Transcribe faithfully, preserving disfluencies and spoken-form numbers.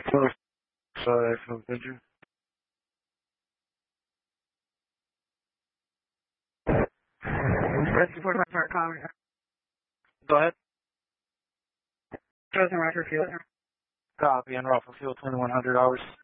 North side from Pigeon. Rescue forty-five Park College. Go ahead. Chosen Roger Field. Copy, and Ruffle Fuel twenty-one hundred hours.